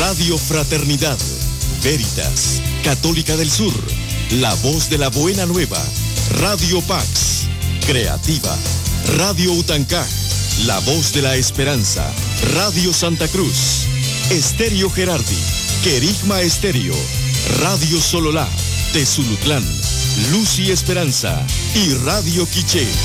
Radio Fraternidad, Veritas, Católica del Sur, La Voz de la Buena Nueva, Radio Pax, Creativa, Radio Utancaj, La Voz de la Esperanza, Radio Santa Cruz, Estéreo Gerardi, Querigma Estéreo, Radio Sololá, Tezulutlán, Luz y Esperanza y Radio Quiché.